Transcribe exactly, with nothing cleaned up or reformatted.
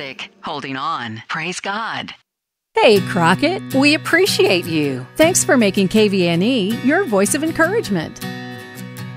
sick, holding on. Praise God. Hey, Crockett, we appreciate you. Thanks for making K V N E your voice of encouragement.